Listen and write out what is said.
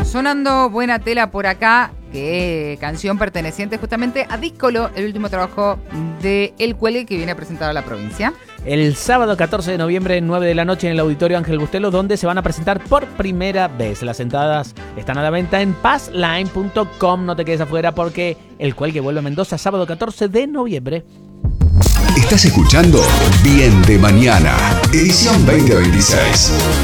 Sonando buena tela por acá, que canción perteneciente justamente a Díscolo, el último trabajo de El Cuelgue que viene a presentar a la provincia. El sábado 14 de noviembre, 9 de la noche, en el Auditorio Ángel Bustelo, donde se van a presentar por primera vez. Las entradas están a la venta en passline.com. No te quedes afuera porque El Cuelgue vuelve a Mendoza, sábado 14 de noviembre. Estás escuchando Bien de Mañana, edición 2026.